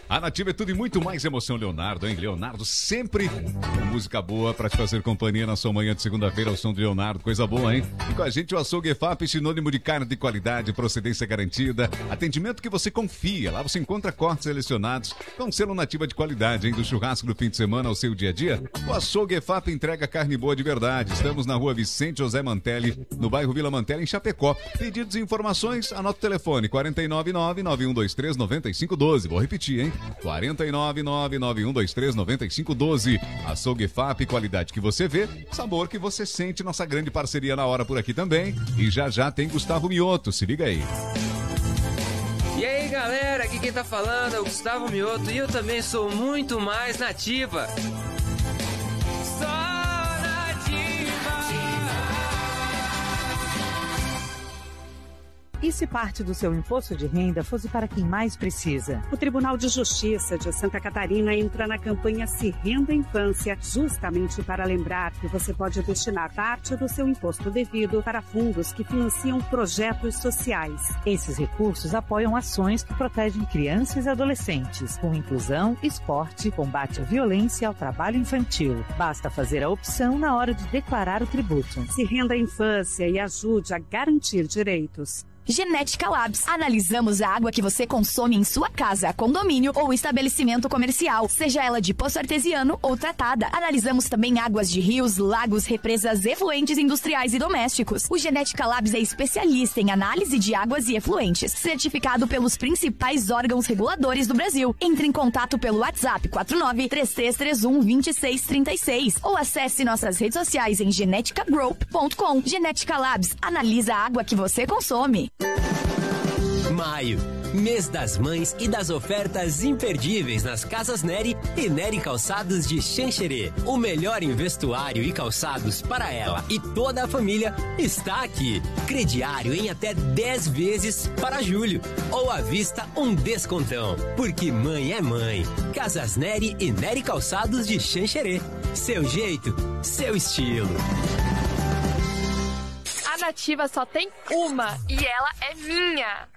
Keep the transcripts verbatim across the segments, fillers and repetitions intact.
A Nativa é tudo e muito mais emoção, Leonardo, hein? Leonardo sempre com música boa pra te fazer companhia na sua manhã de segunda-feira ao som de Leonardo. Coisa boa, hein? E com a gente o Açougue E F A P, sinônimo de carne de qualidade, procedência garantida, atendimento que você confia. Lá você encontra cortes selecionados com selo Nativa de qualidade, hein? Do churrasco do fim de semana ao seu dia a dia, o Açougue E F A P entrega carne boa de verdade. Estamos na rua Vicente José Mantelli, no bairro Vila Mantelli, em Chapecó. Pedidos e informações, anota o telefone quatro nove nove, nove um dois três, nove cinco um dois. Vou repetir, hein? quatro nove nove, nove um dois três, nove cinco um dois. Açougue E F A P, qualidade que você vê, sabor que você sente. Nossa grande parceria na hora por aqui também. E já já tem Gustavo Mioto, se liga aí. E aí galera, aqui quem tá falando é o Gustavo Mioto e eu também sou muito mais nativa. Só E se parte do seu imposto de renda fosse para quem mais precisa? O Tribunal de Justiça de Santa Catarina entra na campanha Se Renda Infância, justamente para lembrar que você pode destinar parte do seu imposto devido para fundos que financiam projetos sociais. Esses recursos apoiam ações que protegem crianças e adolescentes, com inclusão, esporte, combate à violência e ao trabalho infantil. Basta fazer a opção na hora de declarar o tributo. Se renda a infância e ajude a garantir direitos. Genética Labs. Analisamos a água que você consome em sua casa, condomínio ou estabelecimento comercial, seja ela de poço artesiano ou tratada. Analisamos também águas de rios, lagos, represas, efluentes industriais e domésticos. O Genética Labs é especialista em análise de águas e efluentes, certificado pelos principais órgãos reguladores do Brasil. Entre em contato pelo WhatsApp quatro nove três três três um dois seis três seis ou acesse nossas redes sociais em genetica group ponto com. Genética Labs. Analisa a água que você consome. Maio, mês das mães e das ofertas imperdíveis nas Casas Nery e Nery Calçados de Xanxerê. O melhor em vestuário e calçados para ela e toda a família está aqui. Crediário em até dez vezes para julho. Ou à vista um descontão. Porque mãe é mãe. Casas Nery e Nery Calçados de Xanxerê. Seu jeito, seu estilo. A Nativa só tem uma e ela é minha.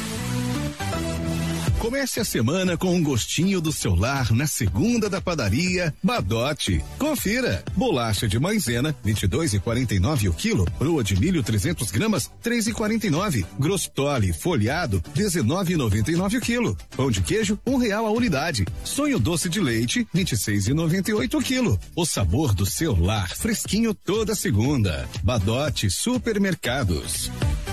Comece a semana com um gostinho do seu lar na segunda da padaria Badote. Confira. Bolacha de maisena, vinte e dois reais e quarenta e nove o quilo. Broa de milho trezentas gramas, três reais e quarenta e nove. Grossole folhado, dezenove reais e noventa e nove o quilo. Pão de queijo, um real a unidade. Sonho doce de leite, vinte e seis reais e noventa e oito o quilo. O sabor do seu lar, fresquinho toda segunda. Badote Supermercados.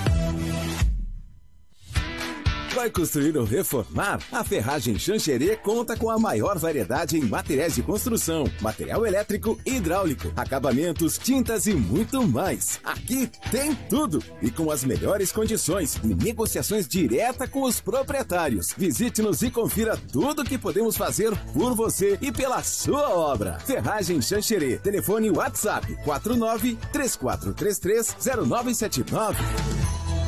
Vai construir ou reformar? A Ferragem Xanxerê conta com a maior variedade em materiais de construção, material elétrico e hidráulico, acabamentos, tintas e muito mais. Aqui tem tudo e com as melhores condições e negociações direta com os proprietários. Visite-nos e confira tudo que podemos fazer por você e pela sua obra. Ferragem Xanxerê. Telefone WhatsApp quatro nove três quatro três três zero nove sete nove.